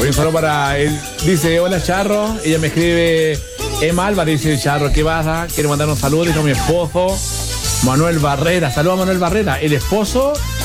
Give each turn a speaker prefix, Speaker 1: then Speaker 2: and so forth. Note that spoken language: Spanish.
Speaker 1: Oye, solo para él. Dice, hola Charro. Ella me escribe, Emma Alba, dice, Charro, ¿qué pasa? Quiero mandar un saludo, dijo mi esposo, Manuel Barrera. Saludos a Manuel Barrera, el esposo